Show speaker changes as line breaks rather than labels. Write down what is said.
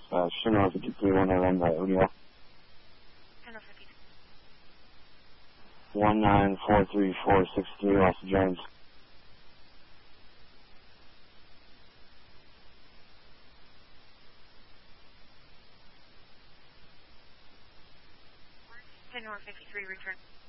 Shinra 53, 191 by O'Neill. 1943463, Austin Jones.
North 53, return.